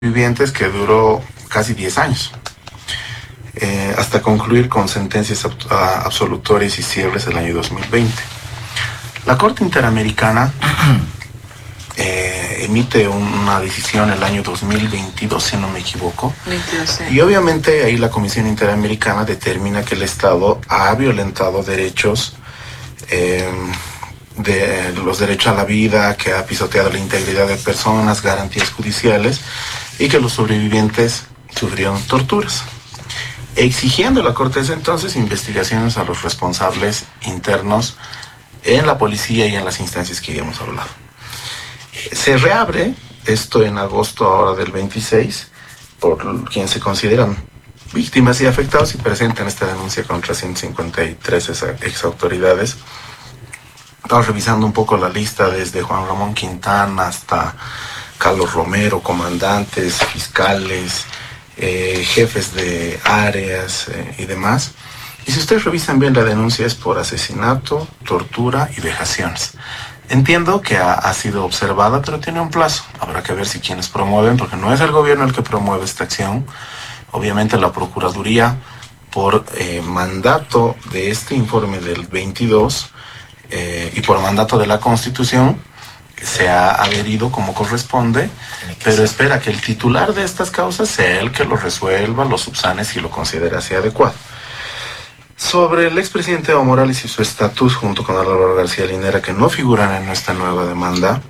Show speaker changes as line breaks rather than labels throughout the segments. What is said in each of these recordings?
vivientes que duró casi 10 años, hasta concluir con sentencias absolutorias y cierres el año 2020. La Corte Interamericana emite una decisión el año 2022, si no me equivoco, 22, sí. Y obviamente ahí la Comisión Interamericana determina que el Estado ha violentado derechos, de los derechos a la vida, que ha pisoteado la integridad de personas, garantías judiciales, y que los sobrevivientes sufrieron torturas, exigiendo a la Corte desde entonces investigaciones a los responsables internos en la policía y en las instancias que ya hemos hablado. Se reabre esto en agosto ahora del 26, por quienes se consideran víctimas y afectados, y presentan esta denuncia contra 153 exautoridades. Estamos revisando un poco la lista desde Juan Ramón Quintana hasta Carlos Romero, comandantes, fiscales, jefes de áreas y demás. Y si ustedes revisan bien, la denuncia es por asesinato, tortura y vejaciones. Entiendo que ha sido observada, pero tiene un plazo. Habrá que ver si quienes promueven, porque no es el gobierno el que promueve esta acción. Obviamente la Procuraduría, por mandato de este informe del 22 y por mandato de la Constitución, se ha adherido como corresponde, pero espera que el titular de estas causas sea el que lo resuelva, lo subsane si lo considera así adecuado. Sobre el expresidente Evo Morales y su estatus, junto con Álvaro García Linera, que no figuran en esta nueva demanda,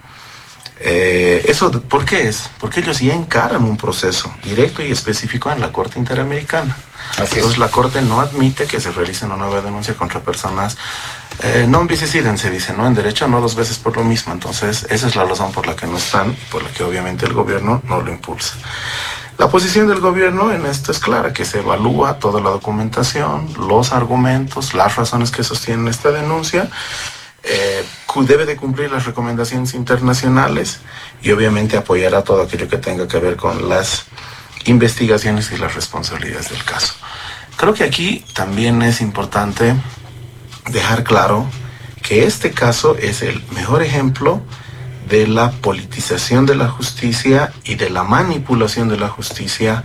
¿eso por qué es? Porque ellos ya encaran un proceso directo y específico en la Corte Interamericana. Entonces la Corte no admite que se realice una nueva denuncia contra personas non bis idem, se dice, ¿no? En derecho no dos veces por lo mismo. Entonces esa es la razón por la que no están, por la que obviamente el gobierno no lo impulsa. La posición del gobierno en esto es clara, que se evalúa toda la documentación, los argumentos, las razones que sostienen esta denuncia, debe de cumplir las recomendaciones internacionales y obviamente apoyará todo aquello que tenga que ver con las investigaciones y las responsabilidades del caso. Creo que aquí también es importante dejar claro que este caso es el mejor ejemplo de la politización de la justicia y de la manipulación de la justicia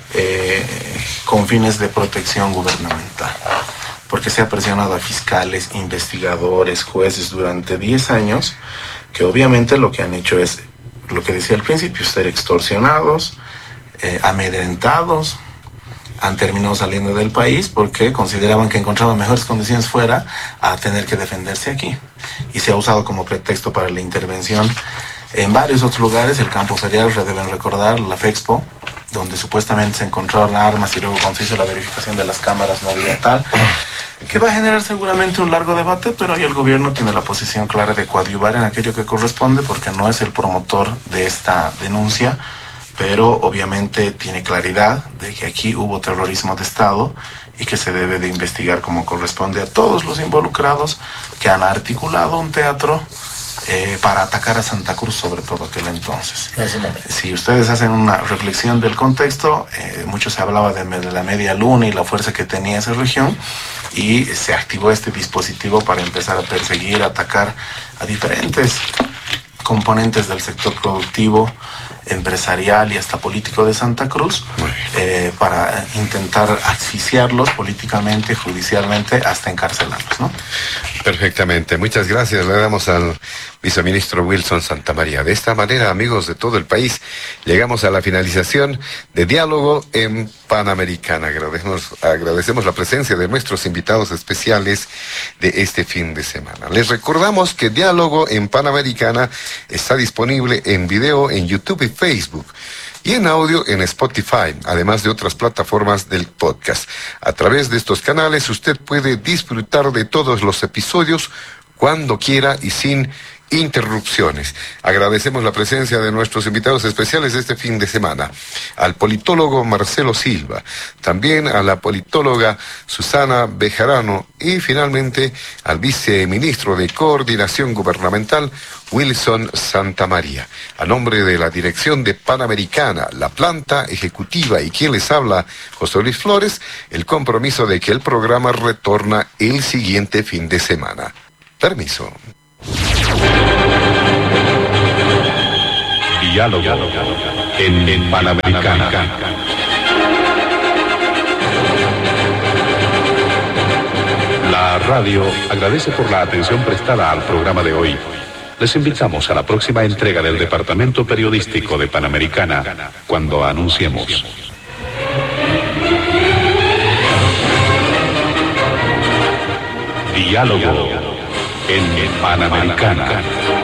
con fines de protección gubernamental. Porque se ha presionado a fiscales, investigadores, jueces durante 10 años, que obviamente lo que han hecho es, lo que decía al principio, ser extorsionados, amedrentados, han terminado saliendo del país porque consideraban que encontraban mejores condiciones fuera a tener que defenderse aquí. Y se ha usado como pretexto para la intervención en varios otros lugares. El campo ferial, deben recordar, la FEXPO, donde supuestamente se encontraron armas y luego cuando se hizo la verificación de las cámaras no había tal, que va a generar seguramente un largo debate, pero ahí el gobierno tiene la posición clara de coadyuvar en aquello que corresponde porque no es el promotor de esta denuncia, pero obviamente tiene claridad de que aquí hubo terrorismo de Estado y que se debe de investigar como corresponde a todos los involucrados que han articulado un teatro para atacar a Santa Cruz, sobre todo aquel entonces. Si ustedes hacen una reflexión del contexto, mucho se hablaba de la media luna y la fuerza que tenía esa región, y se activó este dispositivo para empezar a perseguir, atacar a diferentes componentes del sector productivo, empresarial y hasta político de Santa Cruz, para intentar asfixiarlos políticamente, judicialmente, hasta encarcelarlos, ¿no?
Perfectamente, muchas gracias. Le damos al viceministro Wilson Santamaría. De esta manera, amigos de todo el país, llegamos a la finalización de Diálogo en Panamericana. Agradecemos la presencia de nuestros invitados especiales de este fin de semana. Les recordamos que Diálogo en Panamericana está disponible en video en YouTube y Facebook, y en audio en Spotify, además de otras plataformas del podcast. A través de estos canales usted puede disfrutar de todos los episodios cuando quiera y sin interrupciones. Agradecemos la presencia de nuestros invitados especiales de este fin de semana, al politólogo Marcelo Silva, también a la politóloga Susana Bejarano y finalmente al viceministro de Coordinación Gubernamental Wilson Santamaría. A nombre de la dirección de Panamericana, la planta ejecutiva y quien les habla, José Luis Flores, el compromiso de que el programa retorna el siguiente fin de semana. Permiso.
Diálogo en Panamericana. La radio agradece por la atención prestada al programa de hoy. Les invitamos a la próxima entrega del Departamento Periodístico de Panamericana, cuando anunciemos. Diálogo en Panamericana.